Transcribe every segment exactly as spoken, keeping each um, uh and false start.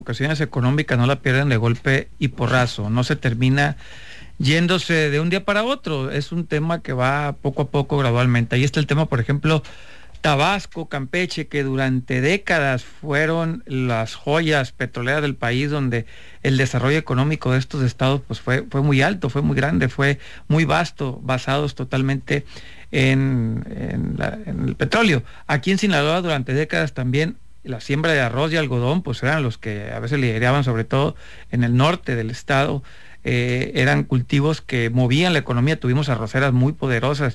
ocasiones económicas no la pierden de golpe y porrazo, no se termina yéndose de un día para otro, es un tema que va poco a poco, gradualmente. Ahí está el tema, por ejemplo, Tabasco, Campeche, que durante décadas fueron las joyas petroleras del país, donde el desarrollo económico de estos estados pues fue, fue muy alto, fue muy grande, fue muy vasto, basados totalmente en, en, la, en el petróleo. Aquí en Sinaloa durante décadas también la siembra de arroz y algodón pues eran los que a veces lideraban, sobre todo en el norte del estado. Eh, eran cultivos que movían la economía, tuvimos arroceras muy poderosas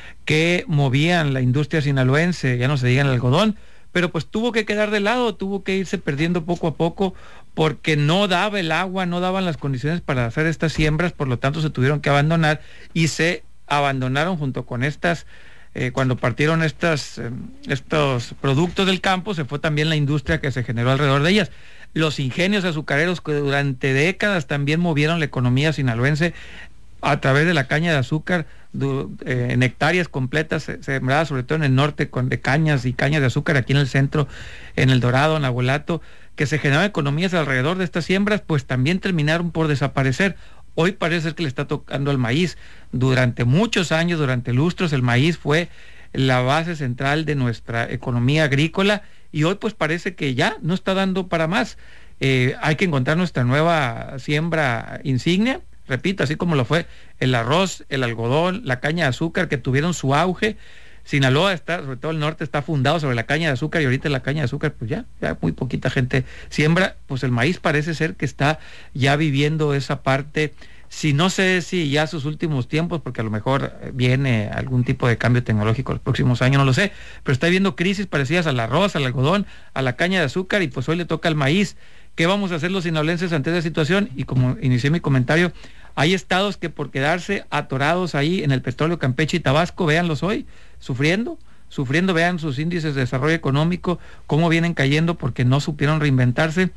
que movían la industria sinaloense, ya no se diga el algodón, pero pues tuvo que quedar de lado, tuvo que irse perdiendo poco a poco porque no daba el agua, no daban las condiciones para hacer estas siembras, por lo tanto se tuvieron que abandonar y se abandonaron junto con estas, eh, cuando partieron estas, eh, estos productos del campo, se fue también la industria que se generó alrededor de ellas. Los ingenios azucareros que durante décadas también movieron la economía sinaloense a través de la caña de azúcar, du, eh, en hectáreas completas se, sembradas, sobre todo en el norte, con de cañas y cañas de azúcar, aquí en el centro, en El Dorado, en Abuelato, que se generaban economías alrededor de estas siembras, pues también terminaron por desaparecer. Hoy parece ser que le está tocando al maíz. Durante muchos años, durante lustros, el maíz fue la base central de nuestra economía agrícola, y hoy pues parece que ya no está dando para más. Eh, hay que encontrar nuestra nueva siembra insignia, repito, así como lo fue el arroz, el algodón, la caña de azúcar, que tuvieron su auge. Sinaloa está, sobre todo el norte, está fundado sobre la caña de azúcar, y ahorita la caña de azúcar pues ya, ya muy poquita gente siembra. Pues el maíz parece ser que está ya viviendo esa parte. Si no sé si ya sus últimos tiempos, porque a lo mejor viene algún tipo de cambio tecnológico los próximos años, no lo sé, pero está viendo crisis parecidas al arroz, al algodón, a la caña de azúcar, y pues hoy le toca al maíz. ¿Qué vamos a hacer los sinaloenses ante esa situación? Y como inicié mi comentario, hay estados que por quedarse atorados ahí en el petróleo, Campeche y Tabasco, véanlos hoy, sufriendo, sufriendo, vean sus índices de desarrollo económico, cómo vienen cayendo porque no supieron reinventarse.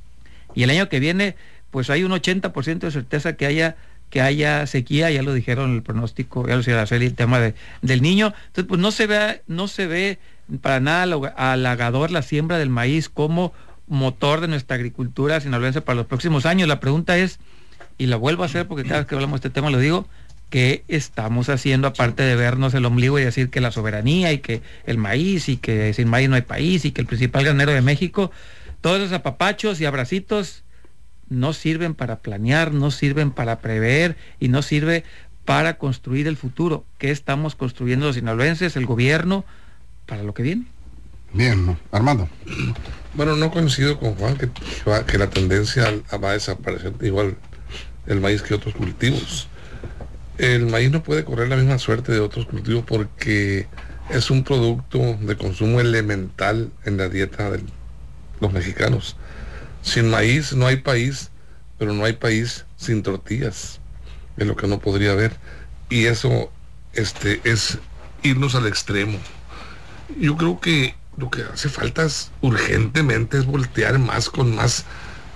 Y el año que viene pues hay un ochenta por ciento de certeza que haya que haya sequía, ya lo dijeron el pronóstico, ya lo decía Araceli, el tema de, del niño. Entonces pues no se ve, no se ve para nada halagador la siembra del maíz como motor de nuestra agricultura sinaloense para los próximos años. La pregunta es, y la vuelvo a hacer porque cada vez que hablamos de este tema lo digo, ¿qué estamos haciendo aparte de vernos el ombligo y decir que la soberanía y que el maíz y que sin maíz no hay país y que el principal granero de México? Todos esos apapachos y abracitos no sirven para planear, no sirven para prever y no sirve para construir el futuro. ¿Qué estamos construyendo los sinaloenses, el gobierno, para lo que viene? Bien, ¿no? Armando. Bueno, no coincido con Juan que, que la tendencia va a desaparecer igual el maíz que otros cultivos. El maíz no puede correr la misma suerte de otros cultivos porque es un producto de consumo elemental en la dieta de los mexicanos. Sin maíz no hay país, pero no hay país sin tortillas, es lo que no podría haber. Y eso este, es irnos al extremo. Yo creo que lo que hace falta es, urgentemente, es voltear más con más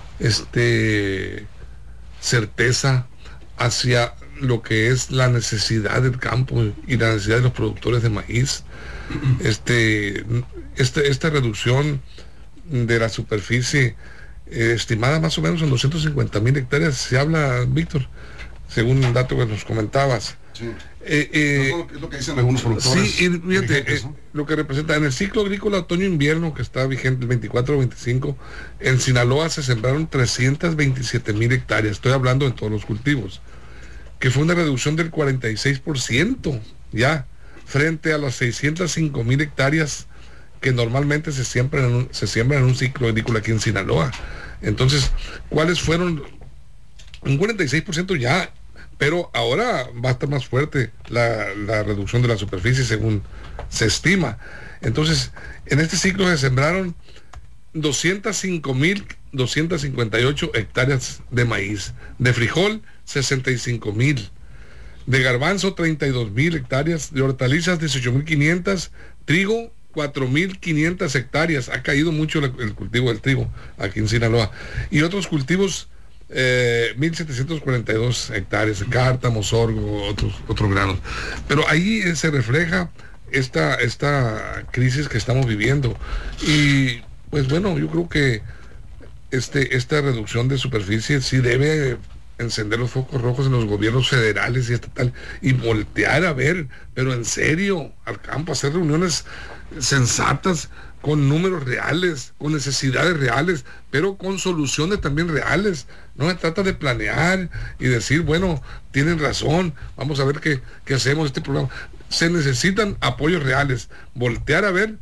este, certeza hacia lo que es la necesidad del campo y la necesidad de los productores de maíz. Este, este, esta reducción de la superficie eh, estimada más o menos en doscientos cincuenta mil hectáreas, se habla, Víctor, según un dato que nos comentabas. Sí. Eh, eh, es lo que dicen algunos productores. Sí, y fíjate, eh, ¿no? Lo que representa en el ciclo agrícola otoño-invierno que está vigente el veinticuatro veinticinco, en Sinaloa se sembraron trescientos veintisiete mil hectáreas, estoy hablando de todos los cultivos, que fue una reducción del cuarenta y seis por ciento ya, frente a las seiscientos cinco mil hectáreas que normalmente se siembran, en un, se siembran en un ciclo agrícola aquí en Sinaloa. Entonces, ¿cuáles fueron? Un cuarenta y seis por ciento ya, pero ahora va a estar más fuerte la, la reducción de la superficie según se estima. Entonces, en este ciclo se sembraron doscientos cinco mil doscientos cincuenta y ocho hectáreas de maíz, de frijol sesenta y cinco mil, de garbanzo treinta y dos mil hectáreas, de hortalizas dieciocho mil quinientas, trigo cuatro mil quinientas hectáreas. Ha caído mucho el, el cultivo del trigo aquí en Sinaloa, y otros cultivos eh, mil setecientos cuarenta y dos hectáreas, cártamo, sorgo, otros otros granos. Pero ahí eh, se refleja esta esta crisis que estamos viviendo. Y pues bueno, yo creo que este, esta reducción de superficie sí debe encender los focos rojos en los gobiernos federales y estatal y voltear a ver, pero en serio, al campo, hacer reuniones sensatas, con números reales, con necesidades reales, pero con soluciones también reales. No se trata de planear y decir, bueno, tienen razón, vamos a ver qué, qué hacemos este programa. Se necesitan apoyos reales, voltear a ver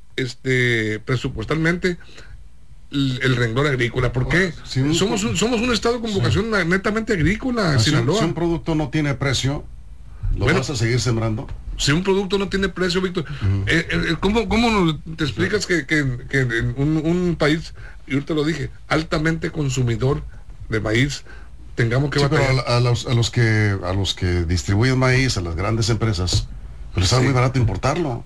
este presupuestalmente el, el renglón agrícola. ¿Por qué? Si un, somos, un, somos un estado con vocación sí. netamente agrícola, si, Sinaloa. Si un producto no tiene precio, ¿lo bueno, vas a seguir sembrando? Si un producto no tiene precio, Víctor, uh-huh. eh, eh, ¿cómo, cómo te explicas que, que, que en un, un país, y ahorita lo dije, altamente consumidor de maíz, tengamos que sí, batallar? Pero a, a, los, a los que a los que distribuyen maíz, a las grandes empresas, pues está sí. muy barato importarlo.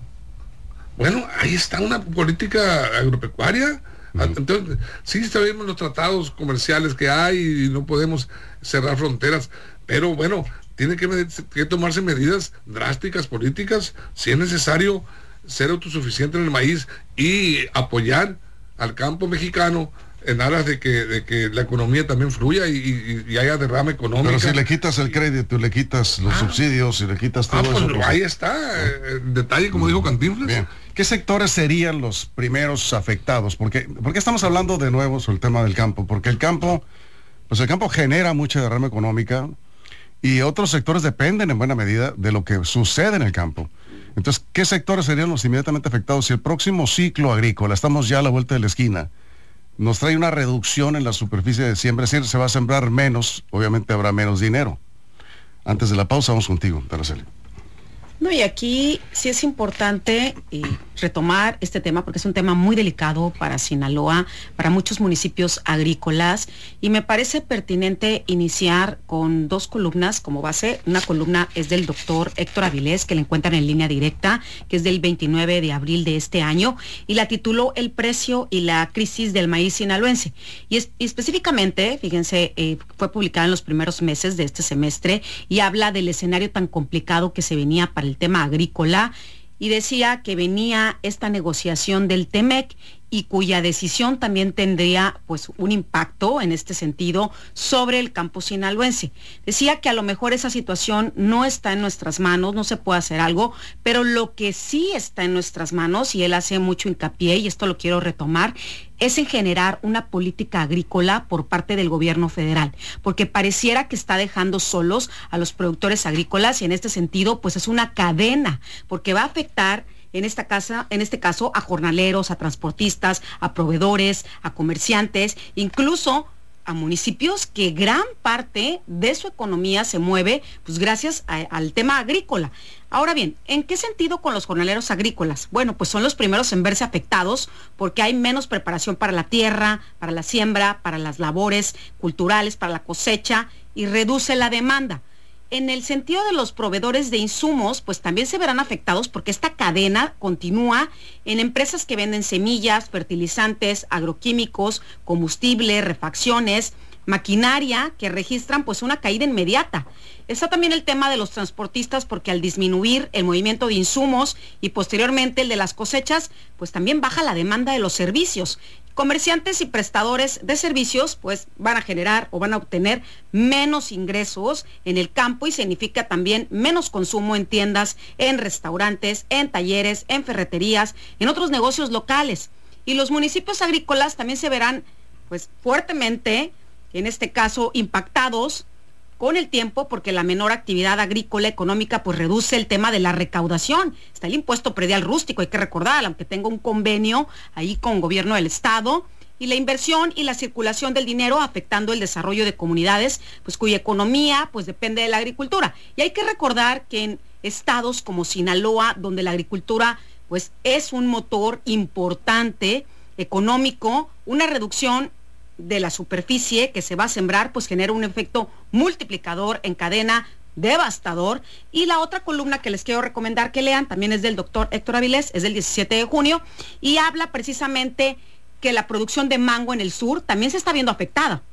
Bueno, ahí está una política agropecuaria. Uh-huh. Entonces, sí sabemos los tratados comerciales que hay y no podemos cerrar fronteras, pero bueno, tiene que, que tomarse medidas drásticas, políticas, si es necesario ser autosuficiente en el maíz y apoyar al campo mexicano en aras de que, de que la economía también fluya y, y, y haya derrama económica. Pero si le quitas el crédito, le quitas los ah. subsidios, si le quitas todo ah, pues, eso. Pues, ahí está, el eh, detalle, como mm. dijo Cantinflas. Bien. ¿Qué sectores serían los primeros afectados? Porque, porque estamos hablando de nuevo sobre el tema del campo, porque el campo, pues el campo genera mucha derrama económica, y otros sectores dependen en buena medida de lo que sucede en el campo. Entonces, ¿qué sectores serían los inmediatamente afectados? Si el próximo ciclo agrícola, estamos ya a la vuelta de la esquina, nos trae una reducción en la superficie de siembra, es decir, se va a sembrar menos, obviamente habrá menos dinero. Antes de la pausa, vamos contigo, Araceli. No, y aquí sí es importante eh, retomar este tema porque es un tema muy delicado para Sinaloa, para muchos municipios agrícolas, y me parece pertinente iniciar con dos columnas como base. Una columna es del doctor Héctor Avilés, que le encuentran en línea directa, que es del veintinueve de abril de este año, y la tituló El precio y la crisis del maíz sinaloense. Y, es, y específicamente, fíjense, eh, fue publicada en los primeros meses de este semestre y habla del escenario tan complicado que se venía para el tema agrícola, y decía que venía esta negociación del Temec y cuya decisión también tendría pues un impacto en este sentido sobre el campo sinaloense. Decía que a lo mejor esa situación no está en nuestras manos, no se puede hacer algo, pero lo que sí está en nuestras manos, y él hace mucho hincapié, y esto lo quiero retomar, es en generar una política agrícola por parte del gobierno federal, porque pareciera que está dejando solos a los productores agrícolas, y en este sentido pues es una cadena, porque va a afectar en esta casa, en este caso a jornaleros, a transportistas, a proveedores, a comerciantes, incluso a municipios que gran parte de su economía se mueve pues gracias a, al tema agrícola. Ahora bien, ¿en qué sentido con los jornaleros agrícolas? Bueno, pues son los primeros en verse afectados porque hay menos preparación para la tierra, para la siembra, para las labores culturales, para la cosecha, y reduce la demanda. En el sentido de los proveedores de insumos, pues también se verán afectados porque esta cadena continúa en empresas que venden semillas, fertilizantes, agroquímicos, combustible, refacciones, maquinaria, que registran pues una caída inmediata. Está también el tema de los transportistas porque al disminuir el movimiento de insumos y posteriormente el de las cosechas, pues también baja la demanda de los servicios. Comerciantes y prestadores de servicios pues van a generar o van a obtener menos ingresos en el campo, y significa también menos consumo en tiendas, en restaurantes, en talleres, en ferreterías, en otros negocios locales. Y los municipios agrícolas también se verán pues fuertemente, en este caso, impactados con el tiempo, porque la menor actividad agrícola económica pues reduce el tema de la recaudación. Está el impuesto predial rústico, hay que recordar, aunque tenga un convenio ahí con gobierno del estado, y la inversión y la circulación del dinero afectando el desarrollo de comunidades pues cuya economía pues depende de la agricultura. Y hay que recordar que en estados como Sinaloa, donde la agricultura pues es un motor importante económico, una reducción de la superficie que se va a sembrar pues genera un efecto multiplicador en cadena devastador. Y la otra columna que les quiero recomendar que lean también es del doctor Héctor Avilés, es del diecisiete de junio, y habla precisamente que la producción de mango en el sur también se está viendo afectada,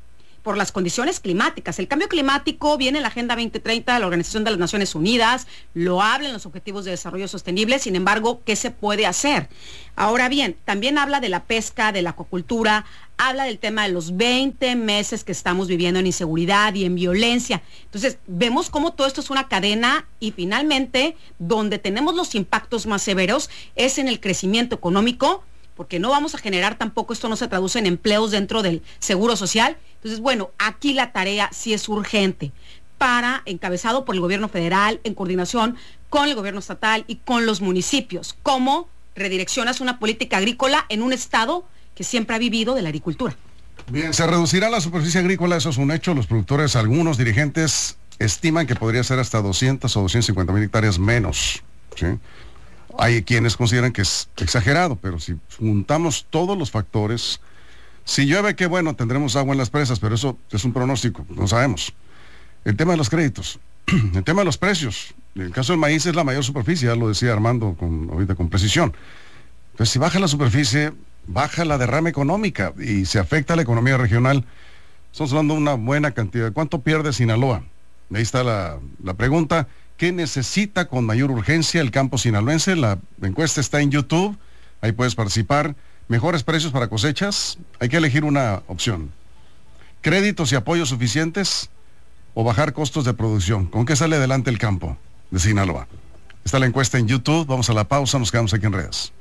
por las condiciones climáticas. El cambio climático viene en la Agenda veinte treinta de la Organización de las Naciones Unidas, lo habla en los Objetivos de Desarrollo Sostenible, sin embargo, ¿qué se puede hacer? Ahora bien, también habla de la pesca, de la acuacultura, habla del tema de los veinte meses que estamos viviendo en inseguridad y en violencia. Entonces, vemos cómo todo esto es una cadena y finalmente, donde tenemos los impactos más severos es en el crecimiento económico, porque no vamos a generar tampoco, esto no se traduce en empleos dentro del seguro social. Entonces, bueno, aquí la tarea sí es urgente para, encabezado por el gobierno federal, en coordinación con el gobierno estatal y con los municipios. ¿Cómo redireccionas una política agrícola en un estado que siempre ha vivido de la agricultura? Bien, se reducirá la superficie agrícola, eso es un hecho. Los productores, algunos dirigentes, estiman que podría ser hasta doscientas o doscientas cincuenta mil hectáreas menos, ¿sí? Hay quienes consideran que es exagerado, pero si juntamos todos los factores, si llueve, qué bueno, tendremos agua en las presas, pero eso es un pronóstico, no sabemos. El tema de los créditos, el tema de los precios. En el caso del maíz es la mayor superficie, ya lo decía Armando con, ahorita con precisión. Entonces, si baja la superficie, baja la derrama económica y se afecta a la economía regional. Estamos hablando de una buena cantidad. ¿Cuánto pierde Sinaloa? Ahí está la, la pregunta. ¿Qué necesita con mayor urgencia el campo sinaloense? La encuesta está en YouTube, ahí puedes participar. ¿Mejores precios para cosechas? Hay que elegir una opción. ¿Créditos y apoyos suficientes o bajar costos de producción? ¿Con qué sale adelante el campo de Sinaloa? Está la encuesta en YouTube, vamos a la pausa, nos quedamos aquí en redes.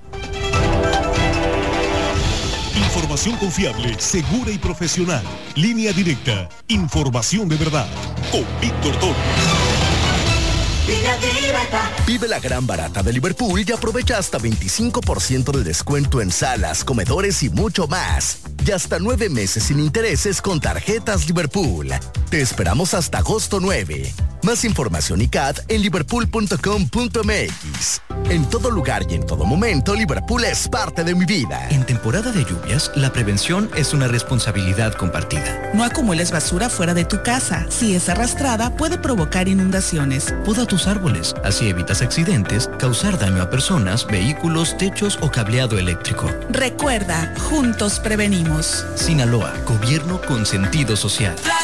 Información confiable, segura y profesional. Línea directa, información de verdad. Con Víctor Toro. Vive la gran barata de Liverpool y aprovecha hasta veinticinco por ciento de descuento en salas, comedores y mucho más. Y hasta nueve meses sin intereses con tarjetas Liverpool. Te esperamos hasta agosto nueve. Más información y C A D en liverpool punto com punto m x. En todo lugar y en todo momento, Liverpool es parte de mi vida. En temporada de lluvias, la prevención es una responsabilidad compartida. No acumules basura fuera de tu casa. Si es arrastrada, puede provocar inundaciones. Poda tus árboles, así evitas accidentes, causar daño a personas, vehículos, techos o cableado eléctrico. Recuerda, juntos prevenimos. Sinaloa, gobierno con sentido social.